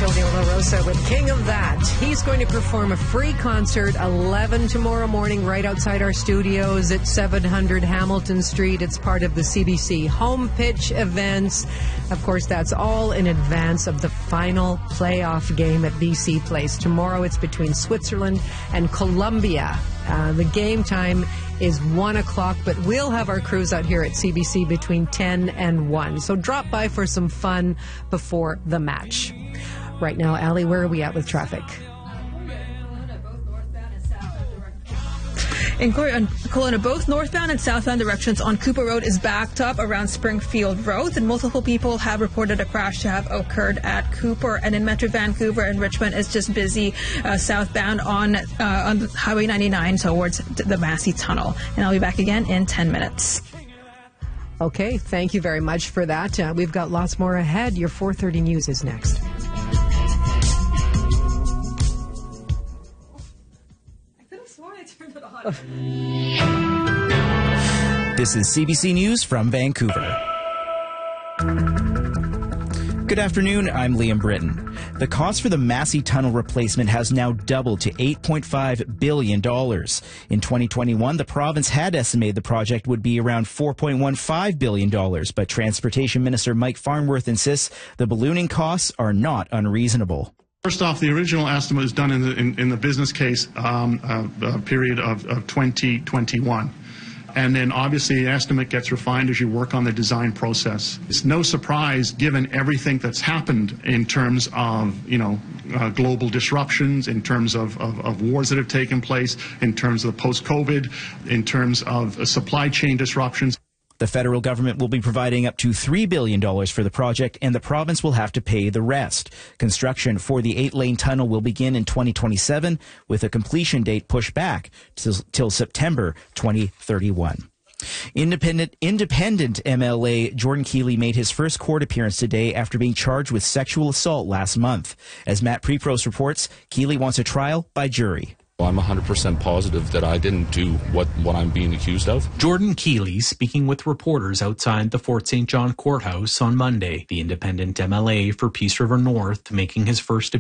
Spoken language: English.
Antonio La Rosa with King of That. He's going to perform a free concert 11 tomorrow morning right outside our studios at 700 Hamilton Street. It's part of the CBC Home Pitch events. Of course, that's all in advance of the final playoff game at BC Place. Tomorrow it's between Switzerland and Colombia. The game time is 1 o'clock, but we'll have our crews out here at CBC between 10 and 1. So drop by for some fun before the match. Right now, Allie, where are we at with traffic? In Kelowna, both northbound and southbound directions on Cooper Road is backed up around Springfield Road, and multiple people have reported a crash to have occurred at Cooper. And in Metro Vancouver and Richmond, it's just busy southbound on Highway 99 towards the Massey Tunnel. And I'll be back again in 10 minutes. Okay, thank you very much for that. We've got lots more ahead. Your 4:30 news is next. This is CBC News from Vancouver. Good afternoon, I'm Liam Britton. The cost for the Massey Tunnel replacement has now doubled to $8.5 billion. In 2021, the province had estimated the project would be around $4.15 billion, but Transportation Minister Mike Farnworth insists the ballooning costs are not unreasonable. First off, the original estimate was done in the business case period of 2021. And then obviously the estimate gets refined as you work on the design process. It's no surprise given everything that's happened in terms of, global disruptions, in terms of wars that have taken place, in terms of post-COVID, in terms of supply chain disruptions. The federal government will be providing up to $3 billion for the project, and the province will have to pay the rest. Construction for the 8-lane tunnel will begin in 2027, with a completion date pushed back till September 2031. Independent MLA Jordan Keeley made his first court appearance today after being charged with sexual assault last month. As Matt Prepros reports, Keeley wants a trial by jury. Well, I'm 100% positive that I didn't do what I'm being accused of. Jordan Keeley speaking with reporters outside the Fort St. John courthouse on Monday. The independent MLA for Peace River North making his first